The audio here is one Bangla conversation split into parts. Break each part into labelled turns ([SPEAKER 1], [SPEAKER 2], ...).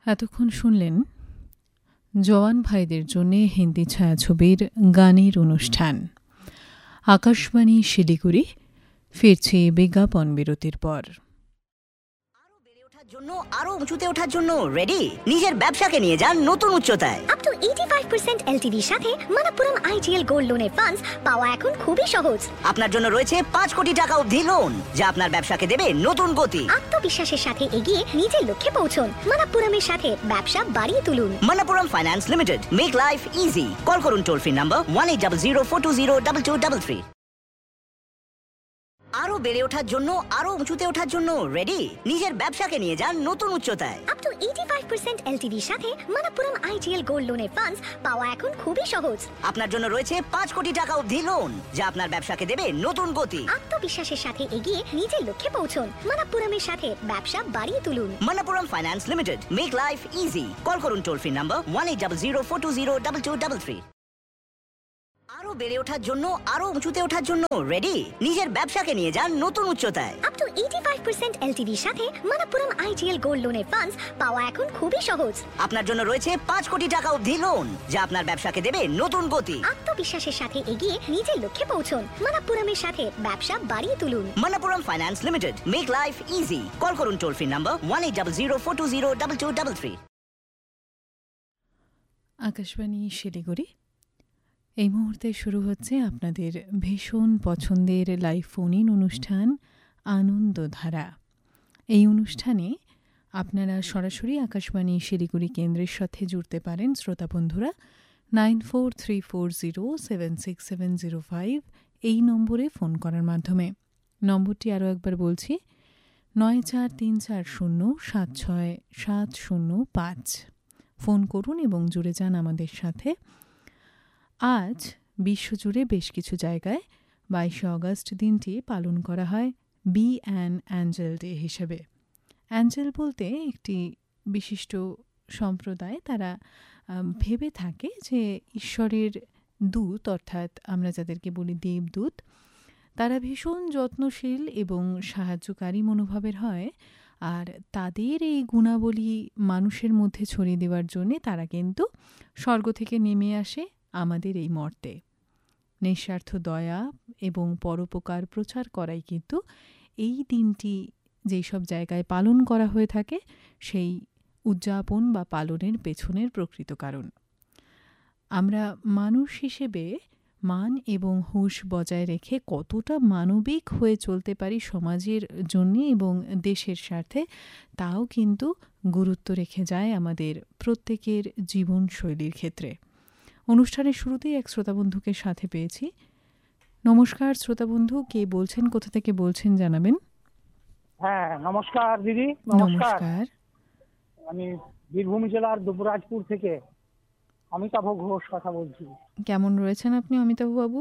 [SPEAKER 1] এতক্ষণ শুনলেন জওয়ান ভাইদের জন্য হিন্দি ছায়াছবির গানের অনুষ্ঠান। আকাশবাণী শিলিগুড়ি ফিরছি বিজ্ঞাপন বিরতির পর।
[SPEAKER 2] জন্য আরো উঁচুতে ওঠার জন্য রেডি? নিজের ব্যবসাকে নিয়ে যান নতুন উচ্চতায়।
[SPEAKER 3] আপ টু 85% এলটিভির সাথে মণপুরম আইডিএল গোল্ড লোনের ফান্ডস পাওয়া এখন খুবই সহজ।
[SPEAKER 2] আপনার জন্য রয়েছে 5 কোটি টাকা অবধি লোন, যা আপনার ব্যবসাকে দেবে নতুন গতি।
[SPEAKER 3] আত্মবিশ্বাসের সাথে এগিয়ে নিজের লক্ষ্যে পৌঁছুন। মণপুরমের সাথে ব্যবসা বাড়িয়ে তুলুন।
[SPEAKER 2] মণপুরম finance limited, make life easy. Call করুন টোল ফ্রি নাম্বার 180042022233। আরো বেড়ে ওঠার জন্য, আরো উঁচুতে ওঠার জন্য রেডি? নিজের ব্যবসাকে নিয়ে যান নতুন উচ্চতায়।
[SPEAKER 3] আপ টু 85% এলটিভির সাথে মণপুরম আইডিএল গোল্ড লোনের ফান্ডস পাওয়া এখন খুবই সহজ।
[SPEAKER 2] আপনার জন্য রয়েছে 5 কোটি টাকা অবধি লোন, যা আপনার ব্যবসাকে দেবে নতুন গতি।
[SPEAKER 3] আত্মবিশ্বাসের সাথে এগিয়ে নিজের লক্ষ্যে পৌঁছুন। মণপুরমের সাথে ব্যবসা বাড়িয়ে তুলুন।
[SPEAKER 2] মণপুরম finance limited, make life easy. Call করুন টোল ফ্রি নাম্বার 180042022233। আরো বেড়ে ওঠার জন্য, আরো উঁচুতে ওঠার জন্য রেডি? নিজের ব্যবসাকে নিয়ে যান নতুন উচ্চতায়।
[SPEAKER 3] আপ টু 85% এলটিভির সাথে মণপুরম আইডিএল গোল্ড লোনের ফান্ডস পাওয়া এখন খুবই সহজ।
[SPEAKER 2] আপনার জন্য রয়েছে 5 কোটি টাকা অবধি লোন, যা আপনার ব্যবসাকে দেবে নতুন গতি।
[SPEAKER 3] আত্মবিশ্বাসের সাথে এগিয়ে নিজের লক্ষ্যে পৌঁছুন। মণপুরমের সাথে ব্যবসা বাড়িয়ে তুলুন।
[SPEAKER 2] মণপুরম finance limited, make life easy. Call করুন toll free number 180042022233।
[SPEAKER 1] Akashvani Siliguri. এই মুহূর্তে শুরু হচ্ছে আপনাদের ভীষণ পছন্দের লাইভ ফোন ইন অনুষ্ঠান আনন্দধারা। এই অনুষ্ঠানে আপনারা সরাসরি আকাশবাণী শিলিগুড়ি কেন্দ্রের সাথে জুড়তে পারেন শ্রোতা বন্ধুরা 9434076705 এই নম্বরে ফোন করার মাধ্যমে। নম্বরটি আরও একবার বলছি 9430767705। ফোন করুন এবং জুড়ে যান আমাদের সাথে। আজ বিশ্বজুড়ে বেশ কিছু জায়গায় 22শে অগস্ট দিনটি পালন করা হয় বি অ্যান অ্যাঞ্জেল ডে হিসেবে। অ্যাঞ্জেল বলতে একটি বিশিষ্ট সম্প্রদায়, তারা ভেবে থাকে যে ঈশ্বরের দূত, অর্থাৎ আমরা যাদেরকে বলি দেবদূত, তারা ভীষণ যত্নশীল এবং সাহায্যকারী মনোভাবের হয়। আর তাদের এই গুণাবলী মানুষের মধ্যে ছড়িয়ে দেওয়ার জন্যে তারা কিন্তু স্বর্গ থেকে নেমে আসে আমাদের এই মর্তে। নিঃস্বার্থ দয়া এবং পরোপকার প্রচার করাই কিন্তু এই দিনটি যেই সব জায়গায় পালন করা হয়ে থাকে সেই উদযাপন বা পালনের পেছনের প্রকৃত কারণ। আমরা মানুষ হিসেবে মান এবং হুঁশ বজায় রেখে কতটা মানবিক হয়ে চলতে পারি সমাজের জন্যে এবং দেশের স্বার্থে, তাও কিন্তু গুরুত্ব রেখে যায় আমাদের প্রত্যেকের জীবনশৈলীর ক্ষেত্রে। অনুষ্ঠানের শুরুতেই এক শ্রোতাবন্ধুকে সাথে পেয়েছি। নমস্কার শ্রোতাবন্ধু, কে বলছেন, কোথা থেকে বলছেন জানাবেন?
[SPEAKER 4] হ্যাঁ, নমস্কার দিদি।
[SPEAKER 1] নমস্কার।
[SPEAKER 4] আমি বীরভূম জেলার দুবরাজপুর থেকে অমিতাভ ঘোষ কথা বলছি।
[SPEAKER 1] কেমন রয়েছেন আপনি অমিতাভ বাবু?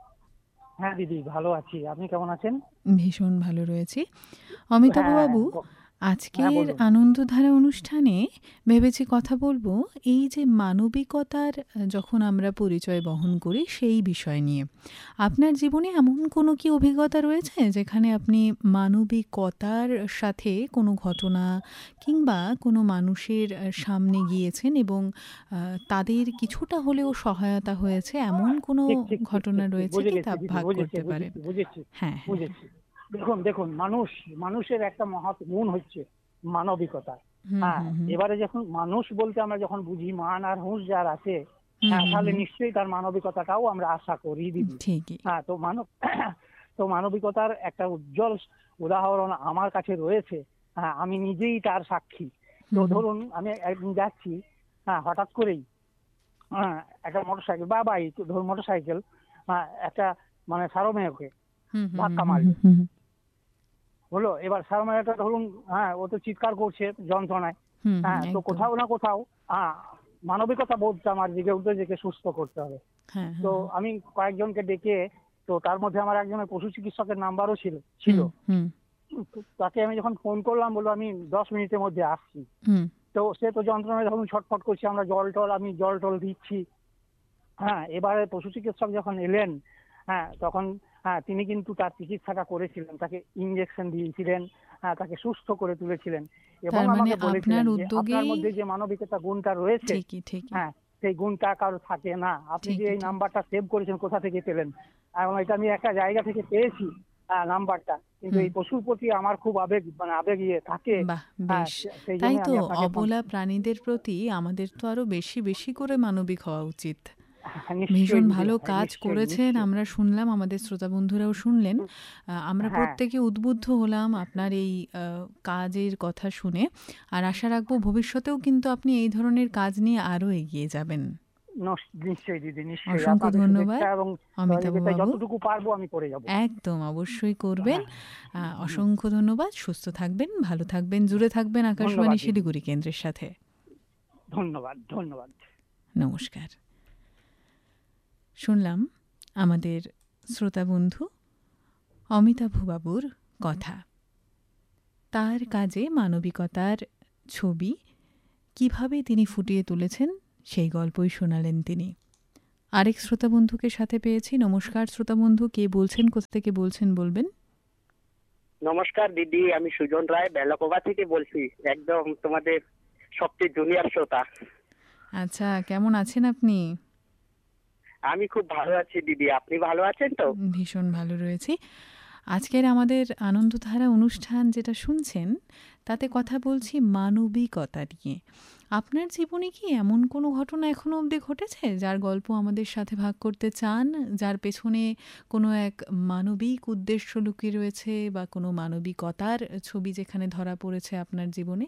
[SPEAKER 4] হ্যাঁ দিদি, ভালো আছি। আপনি কেমন আছেন?
[SPEAKER 1] ভীষণ ভালো রয়েছি অমিতাভ বাবু। আজকের আনন্দধারা অনুষ্ঠানে ভেবেছি কথা বলবো এই যে মানবিকতার যখন আমরা পরিচয় বহন করি সেই বিষয় নিয়ে। আপনার জীবনে এমন কোনো কি অভিজ্ঞতা রয়েছে যেখানে আপনি মানবিকতার সাথে কোনো ঘটনা কিংবা কোনো মানুষের সামনে গিয়েছেন এবং তাদের কিছুটা হলেও সহায়তা হয়েছে, এমন কোনো ঘটনা রয়েছে কি তা ভাগ করতে পারেন?
[SPEAKER 4] হ্যাঁ, বুঝেছি। দেখুন মানুষের একটা মহৎ গুণ হচ্ছে মানবিকতা। হ্যাঁ, এবারে যখন মানুষ বলতে আমরা যখন বুঝি মান আর হুঁশ যার আছে, তাহলে নিশ্চয়ই তার মানবিকতাটাও আমরা আশা করি দিদি। হ্যাঁ, তো মানবিকতার একটা উজ্জ্বল উদাহরণ আমার কাছে রয়েছে। হ্যাঁ, আমি নিজেই তার সাক্ষী। তো ধরুন আমি একদিন যাচ্ছি, হ্যাঁ, হঠাৎ করেই একটা মোটরসাইকেল বা বাইক, ধরুন মোটরসাইকেল একটা মানে সারমেয়কে ধাক্কা মারলো হলো। এবার সারমেয়টা ধরুন, হ্যাঁ, ও তো চিৎকার করছে যন্ত্রণায়। হ্যাঁ, তো কোথাও না কোথাও মানবিকতা বোধটা আমার জেগে উঠে, জেগে সুস্থ করতে হবে। তো আমি কয়েকজনকে ডেকে, তো তার মধ্যে আমার একজনের পশু চিকিৎসকের নাম্বারও ছিল। তাকে আমি যখন ফোন করলাম, বললো আমি 10 মিনিটের মধ্যে আসছি। তো সে তো যন্ত্রণায় ধরুন ছটফট করছে, আমরা আমি জল টল দিচ্ছি। হ্যাঁ, এবারে পশু চিকিৎসক যখন এলেন, হ্যাঁ, তখন তিনি কিন্তু তার চিকিৎসাটা করেছিলেন, তাকে ইঞ্জেকশন দিয়েছিলেন, হ্যাঁ তাকে সুস্থ করে তুলেছিলেন এবং
[SPEAKER 1] তার মানে
[SPEAKER 4] আমাকে বলেছিলেন
[SPEAKER 1] আপনার
[SPEAKER 4] যে
[SPEAKER 1] উদ্যোগেই
[SPEAKER 4] আপনার মধ্যে যে মানবিকতা গুণটা রয়েছে,
[SPEAKER 1] ঠিকই
[SPEAKER 4] হ্যাঁ সেই গুণটা কারো থাকে না। আপনি যে এই নাম্বারটা সেভ করেছেন কোথা থেকে পেলেন? এবং এটা আমি একটা জায়গা থেকে পেয়েছি নাম্বারটা, কিন্তু এই পশুর প্রতি আমার খুব আবেগ থাকে।
[SPEAKER 1] বাহ,
[SPEAKER 4] হ্যাঁ
[SPEAKER 1] বেশ।
[SPEAKER 4] সেই
[SPEAKER 1] তাই
[SPEAKER 4] জন্য
[SPEAKER 1] তো,
[SPEAKER 4] আমি আপনাকে
[SPEAKER 1] অবলা প্রাণীদের প্রতি আমাদের তো আরো বেশি বেশি করে মানবিক হওয়া উচিত।
[SPEAKER 4] নিশ্চয়ই
[SPEAKER 1] ভীষণ
[SPEAKER 4] দিদি,
[SPEAKER 1] ভালো
[SPEAKER 4] হ্যাঁ,
[SPEAKER 1] কাজ
[SPEAKER 4] নিশ্চয়ই,
[SPEAKER 1] করেছেন,
[SPEAKER 4] নিশ্চয়ই।
[SPEAKER 1] আমরা শুনলাম, আমাদের শ্রোতা বন্ধুরাও শুনলেন। আমরা
[SPEAKER 4] হ্যাঁ
[SPEAKER 1] প্রত্যেকে উদ্বুদ্ধ হলাম আপনার এই কাজের কথা শুনে। আর আশা রাখবো ভবিষ্যতেও কিন্তু আপনি এই ধরনের কাজ নিয়ে আরো এগিয়ে যাবেন।
[SPEAKER 4] নিশ্চয়ই দিদি, নিশ্চয়ই।
[SPEAKER 1] অসংখ্য
[SPEAKER 4] আপনাদের
[SPEAKER 1] ধন্যবাদ
[SPEAKER 4] শুভেচ্ছা এবং
[SPEAKER 1] অমিতাভ
[SPEAKER 4] সহযোগিতা
[SPEAKER 1] বাবু।
[SPEAKER 4] যতটুকু পারবো আমি করে যাব।
[SPEAKER 1] একদম অবশ্যই করবেন।
[SPEAKER 4] হ্যাঁ,
[SPEAKER 1] অসংখ্য ধন্যবাদ। সুস্থ থাকবেন, ভালো থাকবেন, জুড়ে থাকবেন আকাশবাণী
[SPEAKER 4] ধন্যবাদ দিদি।
[SPEAKER 1] শিলিগুড়ি কেন্দ্রের সাথে।
[SPEAKER 4] ধন্যবাদ, ধন্যবাদ।
[SPEAKER 1] নমস্কার। শুনলাম আমাদের শ্রোতা বন্ধু অমিতাভ বাবুর কথা। তার কাজে মানবিকতার ছবি কিভাবে তিনি ফুটিয়ে তুলেছেন সেই গল্পই শোনালেন তিনি। আরেক শ্রোতা বন্ধুকে সাথে পেয়েছি। নমস্কার শ্রোতা বন্ধু, কে বলছেন, কোথা থেকে বলছেন বলবেন?
[SPEAKER 5] নমস্কার দিদি, আমি সুজন রায় বেলাকোবা থেকে বলছি, একদম তোমাদের সবচেয়ে জুনিয়র শ্রোতা।
[SPEAKER 1] আচ্ছা, কেমন আছেন আপনি?
[SPEAKER 5] আমি খুব ভালো আছি দিদি, আপনি ভালো আছেন তো?
[SPEAKER 1] ভীষণ ভালো রয়েছি। আজকের আমাদের আনন্দধারা অনুষ্ঠান যেটা শুনছেন, তাতে কথা বলছি মানবিকতা নিয়ে। আপনার জীবনে কি এমন কোনো ঘটনা এখনো অবধি ঘটেছে যার গল্প আমাদের সাথে ভাগ করতে চান, যার পেছনে কোনো এক মানবিক উদ্দেশ্য লুকিয়ে রয়েছে বা কোনো মানবিকতার ছবি যেখানে ধরা পড়েছে আপনার জীবনে?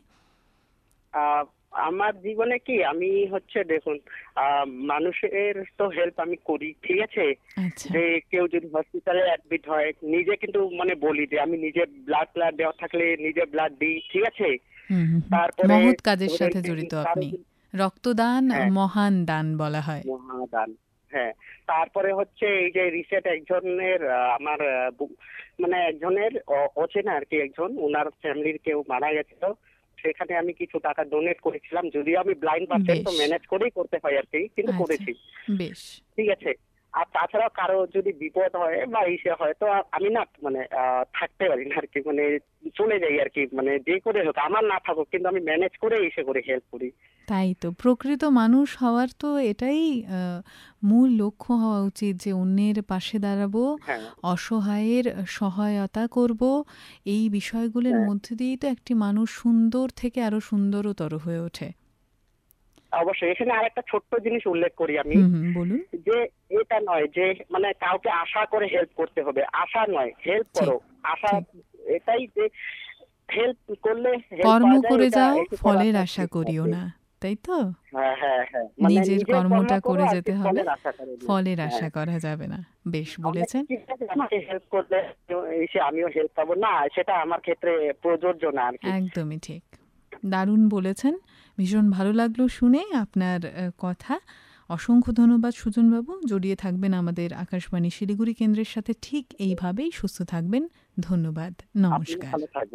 [SPEAKER 5] আমার জীবনে কি, আমি হচ্ছে দেখুন, মানুষের তো হেল্প আমি করি, ঠিক আছে।
[SPEAKER 1] আচ্ছা।
[SPEAKER 5] যে কেউ যদি হসপিটালে অ্যাডমিট হয়, নিজে কিন্তু মানে বলি যে আমি নিজে ব্লাড দেওয়া থাকলে নিজে ব্লাড দিই, ঠিক আছে। তারপরে
[SPEAKER 1] মহৎ কাজের সাথে জড়িত আপনি। রক্তদান মহান দান বলা হয়।
[SPEAKER 5] মহাদান, হ্যাঁ। তারপরে হচ্ছে এই যে রিসেন্ট একজনের আমার মানে একজনের অচেনা আর কি, একজন ওনার ফ্যামিলির কেউ মারা গেছিল, সেখানে আমি কিছু টাকা ডোনেট করেছিলাম। যদিও আমি ব্লাইন্ড পার্সন, তো ম্যানেজ করেই করতে হয় আর কি, কিন্তু করেছি,
[SPEAKER 1] বেশ,
[SPEAKER 5] ঠিক আছে। আর তাছাড়াও কারো যদি বিপদ হয় বা ইসে হয়, তো আমি না মানে থাকতে পারি না আর কি, মানে চলে যাই আর কি, মানে যে করে হোক আমার না থাকুক, কিন্তু আমি ম্যানেজ করে এসে করে হেল্প করি।
[SPEAKER 1] তাই তো, প্রকৃত মানুষ হওয়ার তো এটাই মূল লক্ষ্য হওয়া উচিত, যে অন্যের পাশে দাঁড়াবো, অসহায়ের সহায়তা করব। এই বিষয়গুলোর মধ্যে দিয়েই তো একটি মানুষ সুন্দর থেকে আরো সুন্দরতর হয়ে ওঠে।
[SPEAKER 5] অবশ্যই। এখানে আরেকটা ছোট্ট জিনিস উল্লেখ করি আমি,
[SPEAKER 1] বলুন।
[SPEAKER 5] যে এটা নয় যে মানে কাউকে আশা করে হেল্প করতে হবে, আশা নয়, হেল্প করো। আশা এটাই যে হেল্প করলে
[SPEAKER 1] কর্ম করে যাও, ফলের আশা করিও না, তাই তো? নিজের কর্মটা করে যেতে হবে, ফলের আশা করা যাবে না। বেশ বলেছেন।
[SPEAKER 5] হেল্প করলে এসে আমিও হেল্প পাবো না, সেটা আমার ক্ষেত্রে প্রযোজ্য না আর কি।
[SPEAKER 1] একদমই ঠিক, দারুণ বলেছেন। ভীষণ ভালো লাগলো শুনে আপনার কথা। অসংখ্য ধন্যবাদ সুজনবাবু। জড়িয়ে থাকবেন আমাদের আকাশবাণী শিলিগুড়ি কেন্দ্রের সাথে ঠিক এইভাবেই। সুস্থ থাকবেন। ধন্যবাদ। নমস্কার।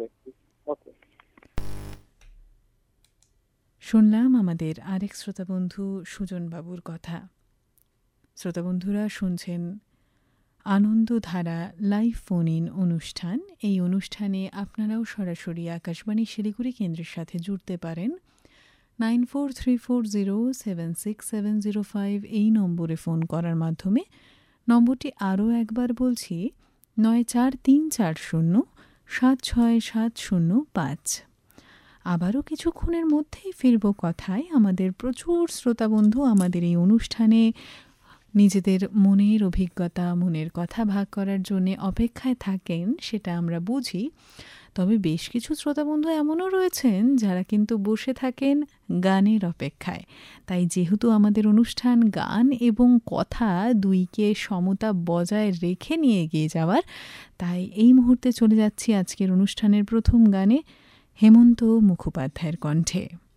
[SPEAKER 1] শুনলাম আমাদের আরেক শ্রোতা বন্ধু সুজনবাবুর কথা। শ্রোতা বন্ধুরা শুনছেন আনন্দধারা লাইভ ফোন ইন অনুষ্ঠান। এই অনুষ্ঠানে আপনারাও সরাসরি আকাশবাণী শিলিগুড়ি কেন্দ্রের সাথে জুড়তে পারেন। 9434076705 এই নম্বরে ফোন করার মাধ্যমে। নম্বরটি আরও একবার বলছি, 9434076705। আবারও কিছুক্ষণের মধ্যেই ফিরব কথায়। আমাদের প্রচুর শ্রোতা বন্ধু আমাদের এই অনুষ্ঠানে নিজেদের মনের অভিজ্ঞতা, মনের কথা ভাগ করার জন্য অপেক্ষায় থাকেন, সেটা আমরা বুঝি। তবে বেশ কিছু শ্রোতা বন্ধু এমনও রয়েছেন যারা কিন্তু বসে থাকেন গানের অপেক্ষায়। তাই যেহেতু আমাদের অনুষ্ঠান গান এবং কথা দুইকে সমতা বজায় রেখে নিয়ে এগিয়ে যাওয়ার, তাই এই মুহূর্তে চলে যাচ্ছি আজকের অনুষ্ঠানের প্রথম গানে, হেমন্ত মুখোপাধ্যায়ের কণ্ঠে।